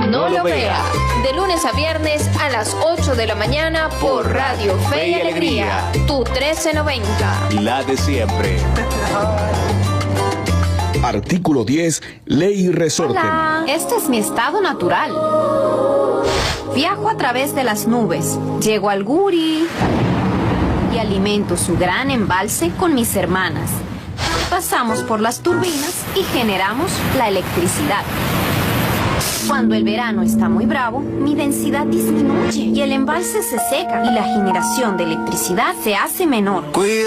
no lo vea. De lunes a viernes a las 8 de la mañana por Radio Fe y Alegría. Tu 1390. La de siempre. Artículo 10. Ley y resorte. Hola, este es mi estado natural. Viajo a través de las nubes. Llego al Guri y alimento su gran embalse con mis hermanas. Pasamos por las turbinas y generamos la electricidad. Cuando el verano está muy bravo, mi densidad disminuye y el embalse se seca y la generación de electricidad se hace menor.